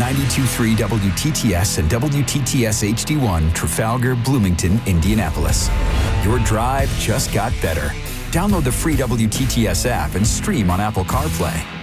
92.3 WTTS and WTTS HD1, Trafalgar, Bloomington, Indianapolis. Your drive just got better. Download the free WTTS app and stream on Apple CarPlay.